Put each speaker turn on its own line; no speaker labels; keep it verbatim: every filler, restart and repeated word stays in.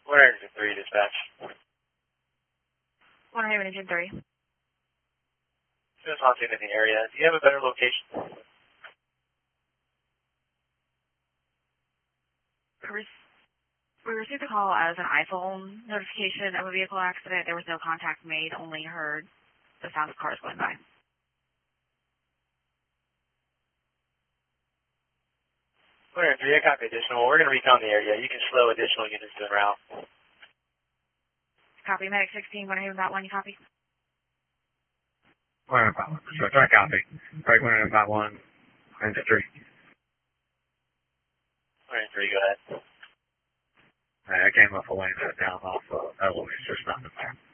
one hundred three dispatch.
one hundred three.
Just haunting in the area. Do you have a better location?
We received a call as an iPhone notification of a vehicle accident. There was no contact made, only heard the sound of cars going by.
one hundred three, I copy additional. We're going to recon the area. You can slow additional units to en route.
Copy. Medic sixteen, one hundred one, you copy?
one hundred one. So try copy. Break one hundred one. one hundred three.
one hundred three, go ahead.
I came off a lane set down off uh, Eloise. There's nothing there.